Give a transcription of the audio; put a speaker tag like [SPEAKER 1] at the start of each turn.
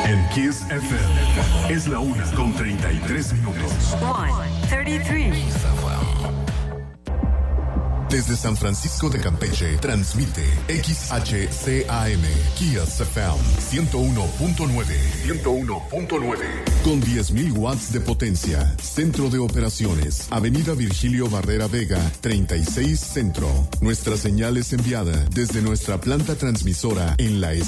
[SPEAKER 1] En Kiss FM es la 1:33.
[SPEAKER 2] 1:33.
[SPEAKER 3] Desde San Francisco de Campeche, transmite XHCAM, Kiss FM 101.9. 101.9. Con 10.000 watts de potencia. Centro de operaciones. Avenida Virgilio Barrera Vega, 36 Centro. Nuestra señal es enviada desde nuestra planta transmisora en la